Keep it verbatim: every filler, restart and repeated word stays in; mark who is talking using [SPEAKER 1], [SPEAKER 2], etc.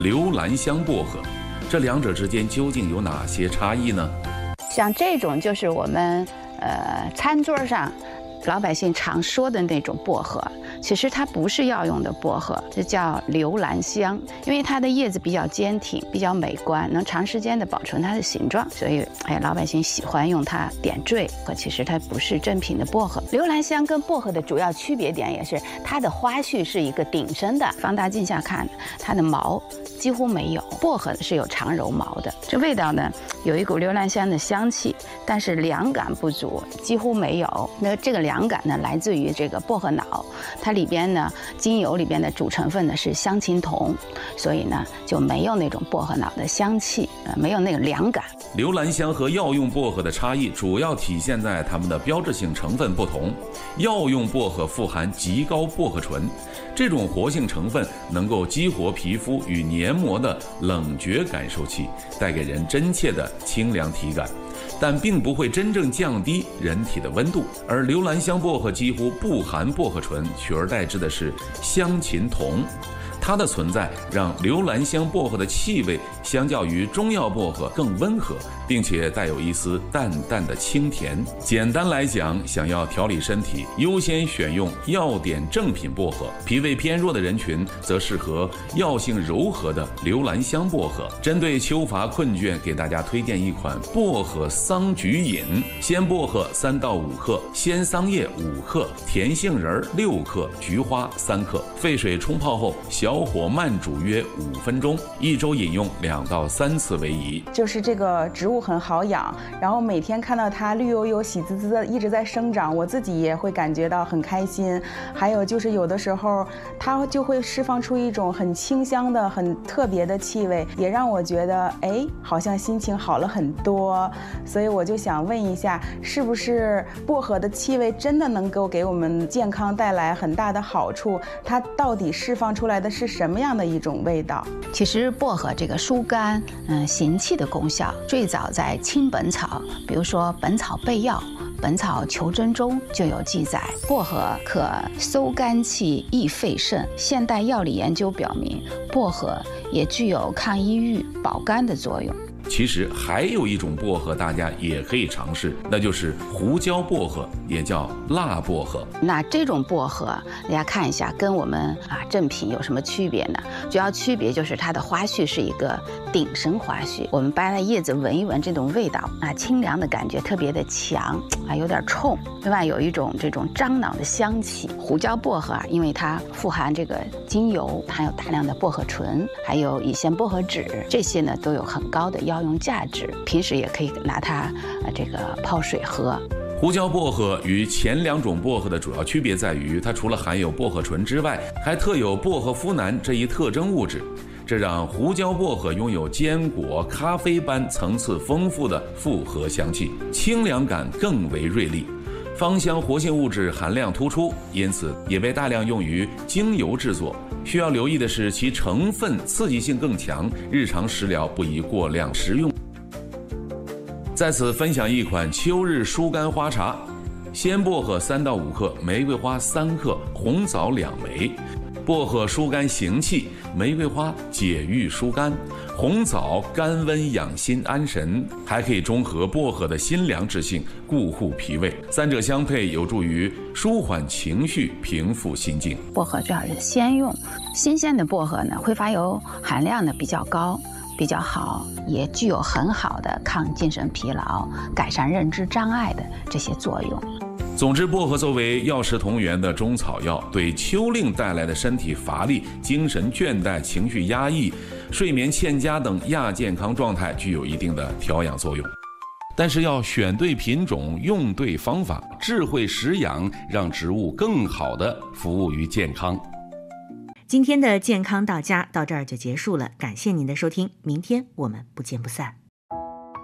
[SPEAKER 1] 留兰香薄荷，这两者之间究竟有哪些差异呢？
[SPEAKER 2] 像这种就是我们呃餐桌上老百姓常说的那种薄荷，其实它不是药用的薄荷，这叫留兰香。因为它的叶子比较坚挺，比较美观，能长时间的保存它的形状，所以哎，老百姓喜欢用它点缀。可其实它不是正品的薄荷。留兰香跟薄荷的主要区别点也是它的花序是一个顶生的，放大镜下看，它的毛几乎没有，薄荷是有长柔毛的。这味道呢，有一股留兰香的香气，但是凉感不足，几乎没有。那这个凉感呢，来自于这个薄荷脑，它里边呢，精油里边的主成分呢是香芹酮，所以呢就没有那种薄荷脑的香气，呃，没有那个凉感。
[SPEAKER 1] 留兰香和药用薄荷的差异主要体现在它们的标志性成分不同。药用薄荷富含极高薄荷醇，这种活性成分能够激活皮肤与黏膜的冷觉感受器，带给人真切的清凉体感，但并不会真正降低人体的温度。而留兰香薄荷几乎不含薄荷醇，取而代之的是香芹酮。它的存在让留兰香薄荷的气味相较于中药薄荷更温和，并且带有一丝淡淡的清甜。简单来讲，想要调理身体，优先选用药典正品薄荷；脾胃偏弱的人群则适合药性柔和的留兰香薄荷。针对秋乏困倦，给大家推荐一款薄荷桑菊饮：鲜薄荷三到五克，鲜桑叶五克，甜杏仁六克，菊花三克，沸水冲泡后小火慢煮约五分钟，一周饮用两到三次为宜。
[SPEAKER 3] 就是这个植物很好养，然后每天看到它绿油油、喜滋滋的一直在生长，我自己也会感觉到很开心。还有就是有的时候它就会释放出一种很清香的、很特别的气味，也让我觉得哎，好像心情好了很多。所以我就想问一下，是不是薄荷的气味真的能够给我们健康带来很大的好处？它到底释放出来的是什么样的一种味道？
[SPEAKER 2] 其实薄荷这个疏肝、嗯行气的功效，最早在清本草，比如说《本草备药》《本草求真》中就有记载，薄荷可收肝气、益肺肾。现代药理研究表明，薄荷也具有抗抑郁、保肝的作用。
[SPEAKER 1] 其实还有一种薄荷大家也可以尝试，那就是胡椒薄荷，也叫辣薄荷。
[SPEAKER 2] 那这种薄荷大家看一下跟我们啊正品有什么区别呢？主要区别就是它的花序是一个顶生花序，我们掰了叶子闻一闻，这种味道啊清凉的感觉特别的强啊，有点冲，另外有一种这种樟脑的香气。胡椒薄荷啊，因为它富含这个精油，含有大量的薄荷醇，还有乙酰薄荷酯，这些呢都有很高的药用价值，平时也可以拿它呃这个泡水喝。
[SPEAKER 1] 胡椒薄荷与前两种薄荷的主要区别在于，它除了含有薄荷醇之外，还特有薄荷呋喃这一特征物质，这让胡椒薄荷拥有坚果、咖啡般层次丰富的复合香气，清凉感更为锐利。芳香活性物质含量突出，因此也被大量用于精油制作。需要留意的是，其成分刺激性更强，日常食疗不宜过量食用。在此分享一款秋日疏肝花茶：鲜薄荷三到五克，玫瑰花三克，红枣两枚。薄荷疏肝行气，玫瑰花解郁疏肝，红枣甘温养心安神，还可以中和薄荷的辛凉之性，固护脾胃。三者相配，有助于舒缓情绪，平复心境。
[SPEAKER 2] 薄荷最好是鲜用，新鲜的薄荷呢，挥发油含量呢比较高，比较好，也具有很好的抗精神疲劳、改善认知障碍的这些作用。
[SPEAKER 1] 总之，薄荷作为药食同源的中草药，对秋令带来的身体乏力、精神倦怠、情绪压抑、睡眠欠佳等亚健康状态具有一定的调养作用。但是要选对品种，用对方法，智慧食养，让植物更好地服务于健康。
[SPEAKER 4] 今天的健康到家到这儿就结束了，感谢您的收听，明天我们不见不散。